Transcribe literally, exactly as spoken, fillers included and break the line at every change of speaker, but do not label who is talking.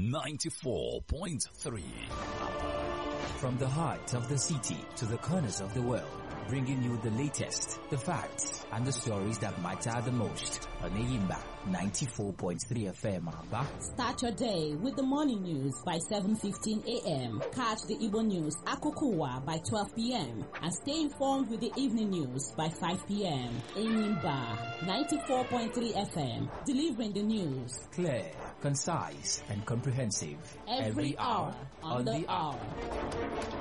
ninety-four point three.
From the heart of the city to the corners of the world, bringing you the latest, the facts, and the stories that matter the most on Eyimba ninety-four point three F M.
Start your day with the morning news by seven fifteen a m Catch the Igbo news Akukuwa by twelve p m and stay informed with the evening news by five p m Eyimba ninety-four point three F M, delivering the news
clear, concise, and comprehensive
every, every hour on, on the hour. hour.